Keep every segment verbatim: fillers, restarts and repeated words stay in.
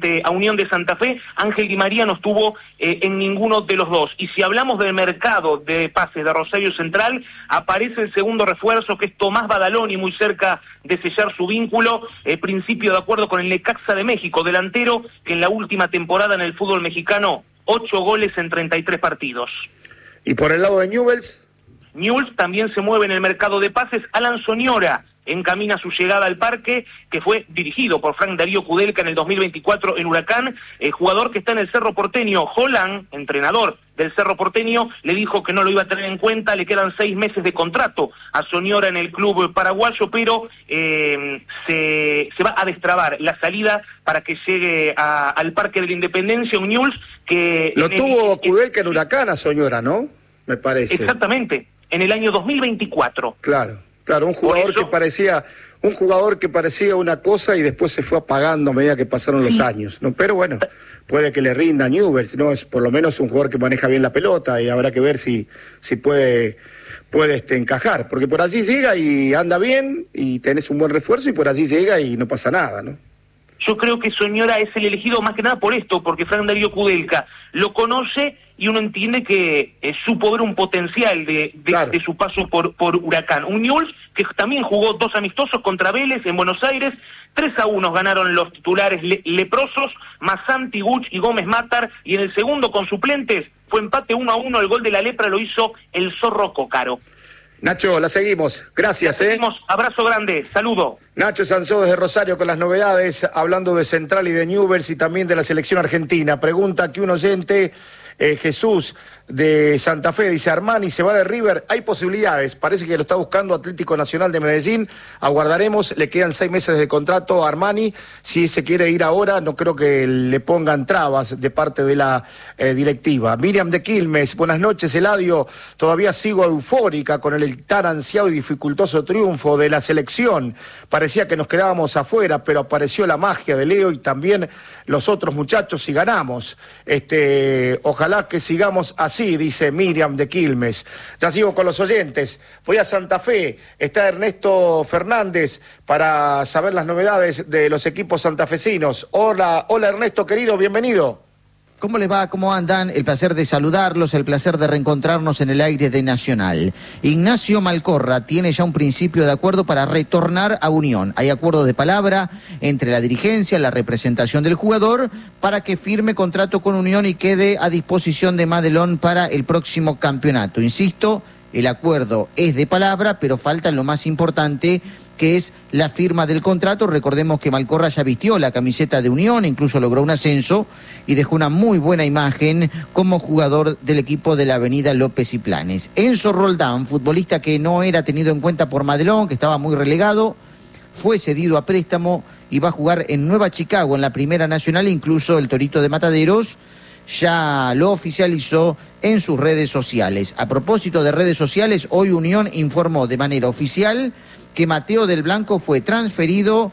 frente a Unión de Santa Fe, Ángel Di María no estuvo eh, en ninguno de los dos. Y si hablamos del mercado de pases de Rosario Central, aparece el segundo refuerzo, que es Tomás Badaloni, muy cerca de sellar su vínculo, eh, principio de acuerdo con el Necaxa de México, delantero que en la última temporada en el fútbol mexicano, ocho goles en treinta y tres partidos. ¿Y por el lado de Newell's? Newell's también se mueve en el mercado de pases. Alan Soñora encamina su llegada al parque, que fue dirigido por Frank Darío Kudelka en el dos mil veinticuatro en Huracán, eh, jugador que está en el Cerro Porteño. Holland, entrenador del Cerro Porteño, le dijo que no lo iba a tener en cuenta, le quedan seis meses de contrato a Soñora en el club paraguayo, pero eh, se, se va a destrabar la salida para que llegue a, al Parque de la Independencia, un Newell's que... Lo tuvo Kudelka en Huracán a Soñora, ¿no? Me parece. Exactamente, en el año dos mil veinticuatro. Claro. Claro, un jugador que parecía un jugador que parecía una cosa y después se fue apagando a medida que pasaron los años, ¿no? Pero bueno, puede que le rinda a Newell's, ¿no? Es por lo menos un jugador que maneja bien la pelota y habrá que ver si si puede puede este encajar, porque por allí llega y anda bien y tenés un buen refuerzo y por allí llega y no pasa nada, ¿no? Yo creo que Soñora es el elegido más que nada por esto, porque Frank Darío Kudelka lo conoce y uno entiende que eh, supo ver un potencial de, de, claro. de su paso por, por Huracán. Un Newell's que también jugó dos amistosos contra Vélez en Buenos Aires, tres a uno ganaron los titulares le, leprosos, Masanti, Guch y Gómez Matar, y en el segundo con suplentes fue empate uno a uno, el gol de la lepra lo hizo el Zorro Cócaro. Nacho, la seguimos. Gracias, la seguimos. ¿eh? Abrazo grande. Saludo. Nacho Sansó desde Rosario con las novedades, hablando de Central y de Newell's y también de la selección argentina. Pregunta aquí un oyente, eh, Jesús de Santa Fe, dice: Armani se va de River, hay posibilidades, parece que lo está buscando Atlético Nacional de Medellín, aguardaremos, le quedan seis meses de contrato a Armani, si se quiere ir ahora no creo que le pongan trabas de parte de la eh, directiva. Miriam de Quilmes, buenas noches Eladio, todavía sigo eufórica con el tan ansiado y dificultoso triunfo de la selección, parecía que nos quedábamos afuera, pero apareció la magia de Leo y también los otros muchachos y ganamos, este, ojalá que sigamos así. Sí, dice Miriam de Quilmes. Ya sigo con los oyentes. Voy a Santa Fe. Está Ernesto Fernández para saber las novedades de los equipos santafesinos. Hola, hola Ernesto, querido, bienvenido. ¿Cómo les va? ¿Cómo andan? El placer de saludarlos, el placer de reencontrarnos en el aire de Nacional. Ignacio Malcorra tiene ya un principio de acuerdo para retornar a Unión. Hay acuerdo de palabra entre la dirigencia, la representación del jugador, para que firme contrato con Unión y quede a disposición de Madelón para el próximo campeonato. Insisto, el acuerdo es de palabra, pero falta lo más importante, que es la firma del contrato. Recordemos que Malcorra ya vistió la camiseta de Unión, incluso logró un ascenso y dejó una muy buena imagen como jugador del equipo de la avenida López y Planes. Enzo Roldán, futbolista que no era tenido en cuenta por Madelón, que estaba muy relegado, fue cedido a préstamo y va a jugar en Nueva Chicago, en la Primera Nacional, incluso el Torito de Mataderos ya lo oficializó en sus redes sociales. A propósito de redes sociales, hoy Unión informó de manera oficial que Mateo del Blanco fue transferido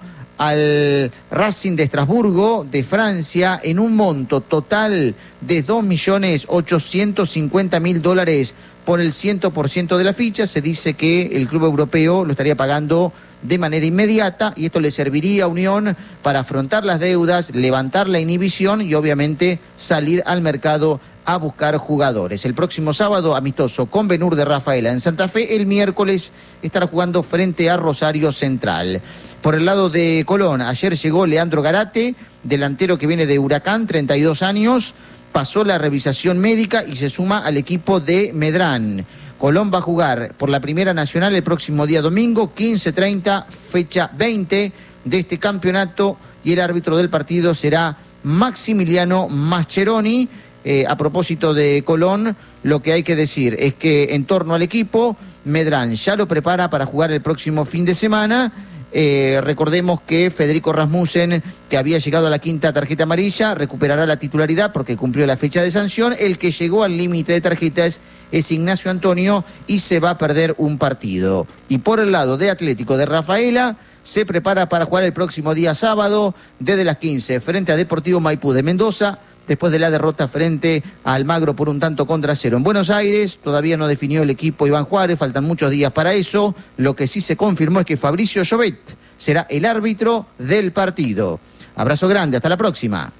al Racing de Estrasburgo de Francia en un monto total de dos millones ochocientos cincuenta mil dólares por el cien por ciento de la ficha. Se dice que el club europeo lo estaría pagando de manera inmediata y esto le serviría a Unión para afrontar las deudas, levantar la inhibición y obviamente salir al mercado a buscar jugadores. El próximo sábado, amistoso con Benur de Rafaela en Santa Fe. El miércoles estará jugando frente a Rosario Central. Por el lado de Colón, ayer llegó Leandro Garate, delantero que viene de Huracán, treinta y dos años, pasó la revisación médica y se suma al equipo de Medrán. Colón va a jugar por la Primera Nacional el próximo día domingo, quince treinta, fecha veinte de este campeonato, y el árbitro del partido será Maximiliano Mascheroni. Eh, a propósito de Colón, lo que hay que decir es que en torno al equipo, Medrán ya lo prepara para jugar el próximo fin de semana. Eh, recordemos que Federico Rasmussen, que había llegado a la quinta tarjeta amarilla, recuperará la titularidad porque cumplió la fecha de sanción. El que llegó al límite de tarjetas es Ignacio Antonio y se va a perder un partido. Y por el lado de Atlético de Rafaela, se prepara para jugar el próximo día sábado desde las quince frente a Deportivo Maipú de Mendoza, después de la derrota frente a Almagro por un tanto contra cero. En Buenos Aires todavía no definió el equipo Iván Juárez, faltan muchos días para eso. Lo que sí se confirmó es que Fabricio Llobet será el árbitro del partido. Abrazo grande, hasta la próxima.